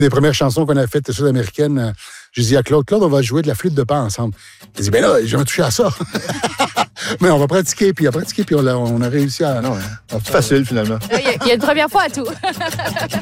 Des premières chansons qu'on a faites sud-américaines, j'ai dit à Claude, on va jouer de la flûte de pan ensemble. Il dit, ben là, j'ai jamais touché à ça. Mais on va pratiquer, puis on a réussi à... Facile, finalement. Il y a une première fois à tout.